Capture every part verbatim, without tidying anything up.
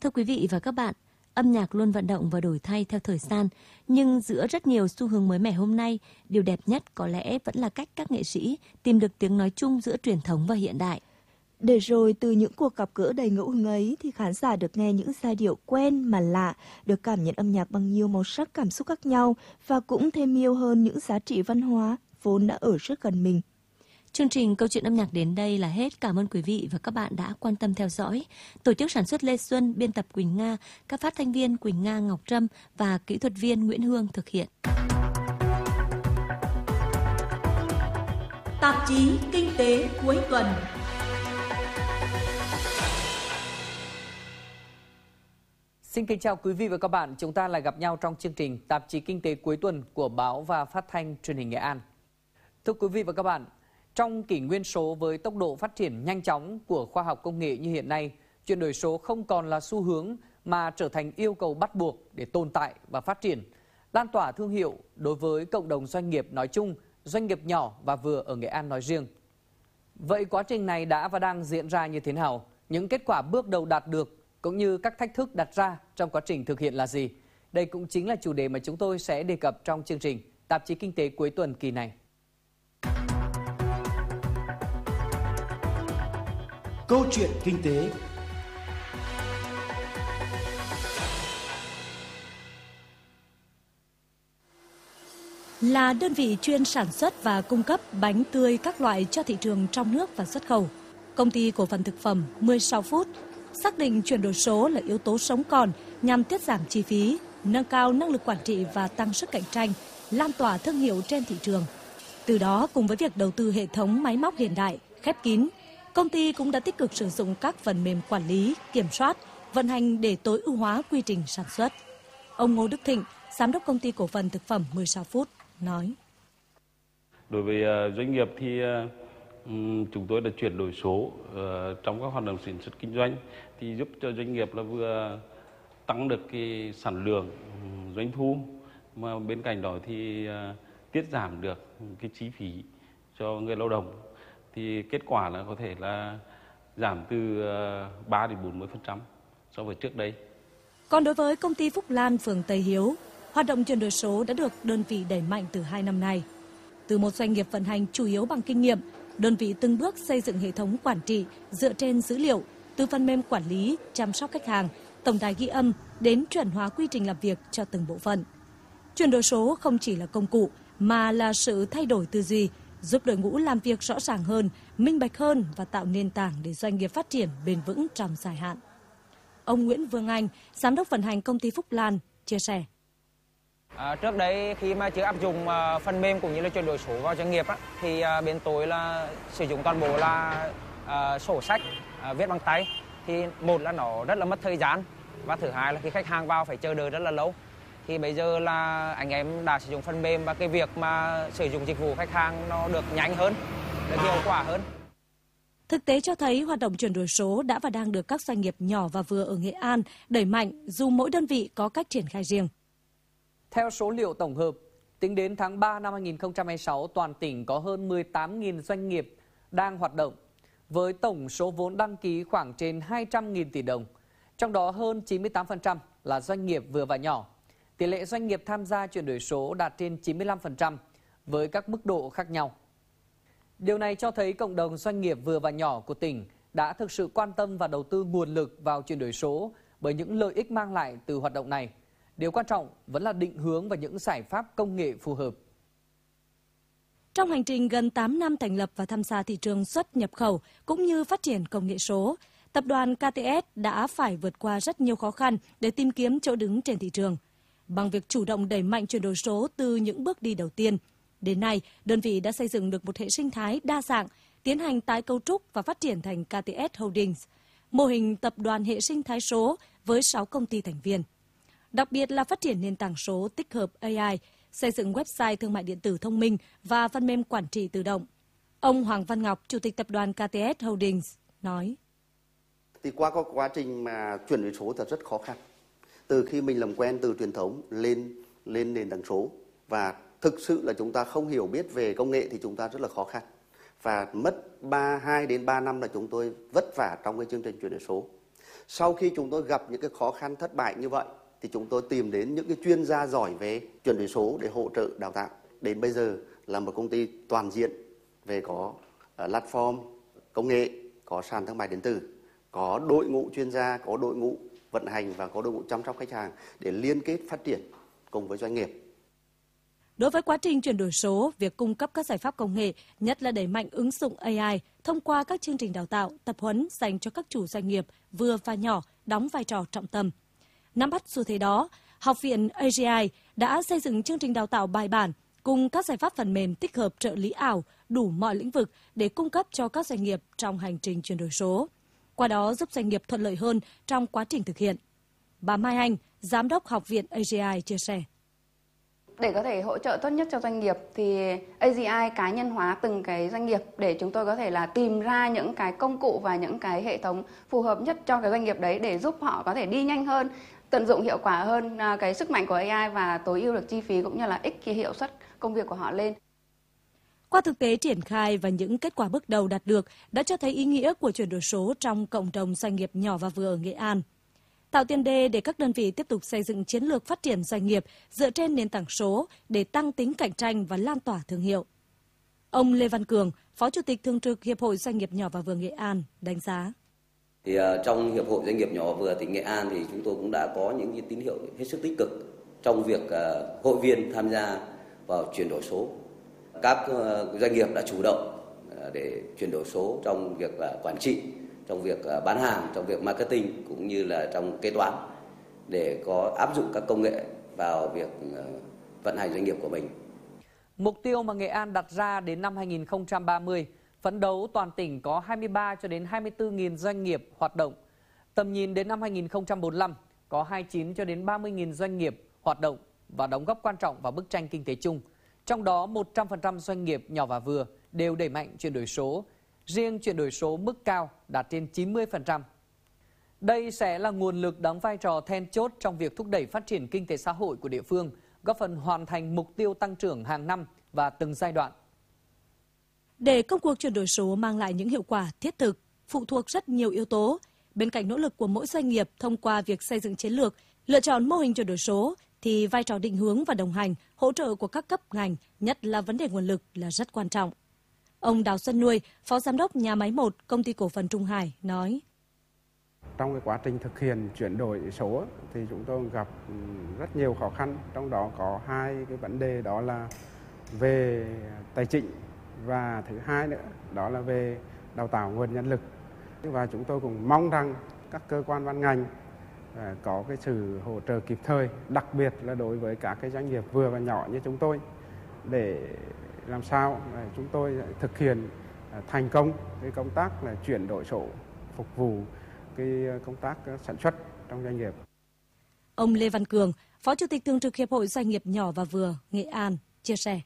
Thưa quý vị và các bạn, âm nhạc luôn vận động và đổi thay theo thời gian, nhưng giữa rất nhiều xu hướng mới mẻ hôm nay, điều đẹp nhất có lẽ vẫn là cách các nghệ sĩ tìm được tiếng nói chung giữa truyền thống và hiện đại. Để rồi từ những cuộc gặp gỡ đầy ngẫu hứng ấy thì khán giả được nghe những giai điệu quen mà lạ, được cảm nhận âm nhạc bằng nhiều màu sắc cảm xúc khác nhau và cũng thêm yêu hơn những giá trị văn hóa vốn đã ở rất gần mình. Chương trình Câu chuyện âm nhạc đến đây là hết. Cảm ơn quý vị và các bạn đã quan tâm theo dõi. Tổ chức sản xuất Lê Xuân, biên tập Quỳnh Nga, các phát thanh viên Quỳnh Nga, Ngọc Trâm và kỹ thuật viên Nguyễn Hương thực hiện. Tạp chí Kinh tế cuối tuần. Xin kính chào quý vị và các bạn. Chúng ta lại gặp nhau trong chương trình Tạp chí Kinh tế cuối tuần của báo và phát thanh truyền hình Nghệ An. Thưa quý vị và các bạn, trong kỷ nguyên số với tốc độ phát triển nhanh chóng của khoa học công nghệ như hiện nay, chuyển đổi số không còn là xu hướng mà trở thành yêu cầu bắt buộc để tồn tại và phát triển, lan tỏa thương hiệu đối với cộng đồng doanh nghiệp nói chung, doanh nghiệp nhỏ và vừa ở Nghệ An nói riêng. Vậy quá trình này đã và đang diễn ra như thế nào? Những kết quả bước đầu đạt được cũng như các thách thức đặt ra trong quá trình thực hiện là gì? Đây cũng chính là chủ đề mà chúng tôi sẽ đề cập trong chương trình Tạp chí Kinh tế cuối tuần kỳ này. Câu chuyện kinh tế. Là đơn vị chuyên sản xuất và cung cấp bánh tươi các loại cho thị trường trong nước và xuất khẩu, Công ty Cổ phần Thực phẩm mười sáu phút xác định chuyển đổi số là yếu tố sống còn nhằm tiết giảm chi phí, nâng cao năng lực quản trị và tăng sức cạnh tranh, lan tỏa thương hiệu trên thị trường. Từ đó, cùng với việc đầu tư hệ thống máy móc hiện đại, khép kín, công ty cũng đã tích cực sử dụng các phần mềm quản lý, kiểm soát, vận hành để tối ưu hóa quy trình sản xuất. Ông Ngô Đức Thịnh, Giám đốc Công ty Cổ phần Thực phẩm mười sáu phút, nói. Đối với doanh nghiệp thì chúng tôi đã chuyển đổi số trong các hoạt động sản xuất kinh doanh thì giúp cho doanh nghiệp là vừa tăng được cái sản lượng, doanh thu, mà bên cạnh đó thì tiết giảm được cái chi phí cho người lao động. Thì kết quả là có thể là giảm từ ba đến bốn mươi phần trăm so với trước đây. Còn đối với công ty Phúc Lan, phường Tây Hiếu, hoạt động chuyển đổi số đã được đơn vị đẩy mạnh từ hai năm nay. Từ một doanh nghiệp vận hành chủ yếu bằng kinh nghiệm, đơn vị từng bước xây dựng hệ thống quản trị dựa trên dữ liệu, từ phần mềm quản lý, chăm sóc khách hàng, tổng đài ghi âm đến chuẩn hóa quy trình làm việc cho từng bộ phận. Chuyển đổi số không chỉ là công cụ mà là sự thay đổi tư duy, giúp đội ngũ làm việc rõ ràng hơn, minh bạch hơn và tạo nền tảng để doanh nghiệp phát triển bền vững trong dài hạn. Ông Nguyễn Vương Anh, Giám đốc vận hành công ty Phúc Lan, chia sẻ. À, trước đây khi mà chưa áp dụng uh, phần mềm cũng như là chuyển đổi số vào doanh nghiệp á, thì uh, bên tôi là sử dụng toàn bộ là uh, sổ sách uh, viết bằng tay. Thì một là nó rất là mất thời gian và thứ hai là khi khách hàng vào phải chờ đợi rất là lâu. Thì bây giờ là anh em đã sử dụng phần mềm và cái việc mà sử dụng dịch vụ khách hàng nó được nhanh hơn, được hiệu quả hơn. Thực tế cho thấy hoạt động chuyển đổi số đã và đang được các doanh nghiệp nhỏ và vừa ở Nghệ An đẩy mạnh dù mỗi đơn vị có cách triển khai riêng. Theo số liệu tổng hợp, tính đến tháng ba năm hai nghìn không trăm hai mươi sáu, toàn tỉnh có hơn mười tám nghìn doanh nghiệp đang hoạt động, với tổng số vốn đăng ký khoảng trên hai trăm nghìn tỷ đồng. Trong đó hơn chín mươi tám phần trăm là doanh nghiệp vừa và nhỏ. Tỷ lệ doanh nghiệp tham gia chuyển đổi số đạt trên chín mươi lăm phần trăm với các mức độ khác nhau. Điều này cho thấy cộng đồng doanh nghiệp vừa và nhỏ của tỉnh đã thực sự quan tâm và đầu tư nguồn lực vào chuyển đổi số bởi những lợi ích mang lại từ hoạt động này. Điều quan trọng vẫn là định hướng và những giải pháp công nghệ phù hợp. Trong hành trình gần tám năm thành lập và tham gia thị trường xuất nhập khẩu cũng như phát triển công nghệ số, tập đoàn ca tê ét đã phải vượt qua rất nhiều khó khăn để tìm kiếm chỗ đứng trên thị trường. Bằng việc chủ động đẩy mạnh chuyển đổi số từ những bước đi đầu tiên, đến nay đơn vị đã xây dựng được một hệ sinh thái đa dạng, tiến hành tái cấu trúc và phát triển thành ca tê ét Holdings, mô hình tập đoàn hệ sinh thái số với sáu công ty thành viên. Đặc biệt là phát triển nền tảng số tích hợp a i, xây dựng website thương mại điện tử thông minh và phần mềm quản trị tự động. Ông Hoàng Văn Ngọc, Chủ tịch tập đoàn ca tê ét Holdings, nói. Thì qua có quá trình mà chuyển đổi số thật rất khó khăn. Từ khi mình làm quen từ truyền thống lên lên nền tảng số và thực sự là chúng ta không hiểu biết về công nghệ thì chúng ta rất là khó khăn. và mất ba hai đến ba năm là chúng tôi vất vả trong cái chương trình chuyển đổi số. Sau khi chúng tôi gặp những cái khó khăn thất bại như vậy thì chúng tôi tìm đến những cái chuyên gia giỏi về chuyển đổi số để hỗ trợ đào tạo. Đến bây giờ là một công ty toàn diện về có uh, platform công nghệ, có sàn thương mại điện tử, có đội ngũ chuyên gia, có đội ngũ vận hành và có đội ngũ chăm sóc khách hàng để liên kết phát triển cùng với doanh nghiệp. Đối với quá trình chuyển đổi số, việc cung cấp các giải pháp công nghệ, nhất là đẩy mạnh ứng dụng a i thông qua các chương trình đào tạo, tập huấn dành cho các chủ doanh nghiệp vừa và nhỏ đóng vai trò trọng tâm. Nắm bắt xu thế đó, Học viện a giê i đã xây dựng chương trình đào tạo bài bản cùng các giải pháp phần mềm tích hợp trợ lý ảo đủ mọi lĩnh vực để cung cấp cho các doanh nghiệp trong hành trình chuyển đổi số. Qua đó giúp doanh nghiệp thuận lợi hơn trong quá trình thực hiện. Bà Mai Anh, Giám đốc Học viện a giê i chia sẻ. Để có thể hỗ trợ tốt nhất cho doanh nghiệp thì a giê i cá nhân hóa từng cái doanh nghiệp để chúng tôi có thể là tìm ra những cái công cụ và những cái hệ thống phù hợp nhất cho cái doanh nghiệp đấy để giúp họ có thể đi nhanh hơn, tận dụng hiệu quả hơn cái sức mạnh của a i và tối ưu được chi phí cũng như là ích cái hiệu suất công việc của họ lên. Qua thực tế triển khai và những kết quả bước đầu đạt được đã cho thấy ý nghĩa của chuyển đổi số trong cộng đồng doanh nghiệp nhỏ và vừa ở Nghệ An. Tạo tiền đề để các đơn vị tiếp tục xây dựng chiến lược phát triển doanh nghiệp dựa trên nền tảng số để tăng tính cạnh tranh và lan tỏa thương hiệu. Ông Lê Văn Cường, Phó Chủ tịch Thường trực Hiệp hội Doanh nghiệp nhỏ và vừa Nghệ An đánh giá. Thì uh, trong Hiệp hội Doanh nghiệp nhỏ và vừa tỉnh Nghệ An thì chúng tôi cũng đã có những cái tín hiệu hết sức tích cực trong việc uh, hội viên tham gia vào chuyển đổi số. Các uh, doanh nghiệp đã chủ động uh, để chuyển đổi số trong việc uh, quản trị, trong việc bán hàng, trong việc marketing cũng như là trong kế toán để có áp dụng các công nghệ vào việc vận hành doanh nghiệp của mình. Mục tiêu mà Nghệ An đặt ra đến năm hai nghìn không trăm ba mươi, phấn đấu toàn tỉnh có hai mươi ba cho đến hai mươi tư nghìn doanh nghiệp hoạt động. Tầm nhìn đến năm hai nghìn không trăm bốn mươi lăm có hai mươi chín cho đến ba mươi nghìn doanh nghiệp hoạt động và đóng góp quan trọng vào bức tranh kinh tế chung. Trong đó một trăm phần trăm doanh nghiệp nhỏ và vừa đều đẩy mạnh chuyển đổi số. Riêng chuyển đổi số mức cao đạt trên chín mươi phần trăm. Đây sẽ là nguồn lực đóng vai trò then chốt trong việc thúc đẩy phát triển kinh tế xã hội của địa phương, góp phần hoàn thành mục tiêu tăng trưởng hàng năm và từng giai đoạn. Để công cuộc chuyển đổi số mang lại những hiệu quả thiết thực, phụ thuộc rất nhiều yếu tố. Bên cạnh nỗ lực của mỗi doanh nghiệp thông qua việc xây dựng chiến lược, lựa chọn mô hình chuyển đổi số, thì vai trò định hướng và đồng hành, hỗ trợ của các cấp ngành, nhất là vấn đề nguồn lực là rất quan trọng. Ông Đào Xuân Nuôi, Phó Giám đốc Nhà máy một, Công ty Cổ phần Trung Hải nói. Trong cái quá trình thực hiện chuyển đổi số thì chúng tôi gặp rất nhiều khó khăn, trong đó có hai cái vấn đề đó là về tài chính và thứ hai nữa đó là về đào tạo nguồn nhân lực. Và chúng tôi cũng mong rằng các cơ quan ban ngành có cái sự hỗ trợ kịp thời, đặc biệt là đối với các cái doanh nghiệp vừa và nhỏ như chúng tôi để làm sao chúng tôi thực hiện thành công cái công tác là chuyển đổi số phục vụ cái công tác sản xuất trong doanh nghiệp. Ông Lê Văn Cường, Phó Chủ tịch Thường trực Hiệp hội Doanh nghiệp nhỏ và vừa Nghệ An chia sẻ.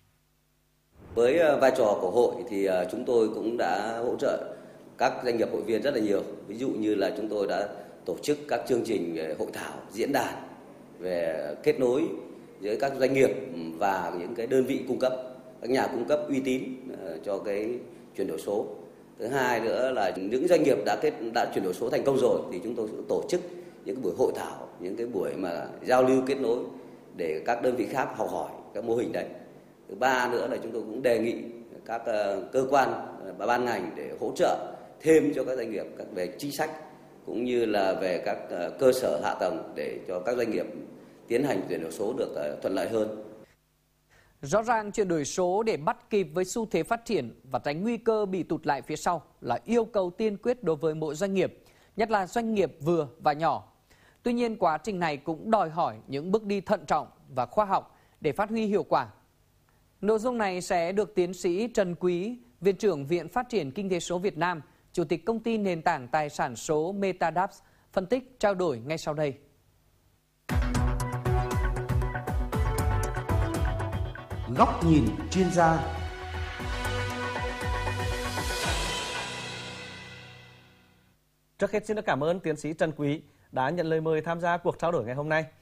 Với vai trò của hội thì chúng tôi cũng đã hỗ trợ các doanh nghiệp hội viên rất là nhiều. Ví dụ như là chúng tôi đã tổ chức các chương trình hội thảo, diễn đàn về kết nối giữa các doanh nghiệp và những cái đơn vị cung cấp, các nhà cung cấp uy tín cho cái chuyển đổi số. Thứ hai nữa là những doanh nghiệp đã kết đã chuyển đổi số thành công rồi thì chúng tôi sẽ tổ chức những cái buổi hội thảo, những cái buổi mà giao lưu kết nối để các đơn vị khác học hỏi các mô hình đấy. Thứ ba nữa là chúng tôi cũng đề nghị các cơ quan và ban ngành để hỗ trợ thêm cho các doanh nghiệp về chính sách cũng như là về các cơ sở hạ tầng để cho các doanh nghiệp tiến hành chuyển đổi số được thuận lợi hơn. Rõ ràng chuyển đổi số để bắt kịp với xu thế phát triển và tránh nguy cơ bị tụt lại phía sau là yêu cầu tiên quyết đối với mỗi doanh nghiệp, nhất là doanh nghiệp vừa và nhỏ. Tuy nhiên, quá trình này cũng đòi hỏi những bước đi thận trọng và khoa học để phát huy hiệu quả. Nội dung này sẽ được tiến sĩ Trần Quý, Viện trưởng Viện Phát triển Kinh tế số Việt Nam, Chủ tịch Công ty Nền tảng Tài sản số Metadaps phân tích trao đổi ngay sau đây. Góc nhìn chuyên gia. Trước hết xin được cảm ơn tiến sĩ Trần Quý đã nhận lời mời tham gia cuộc trao đổi ngày hôm nay.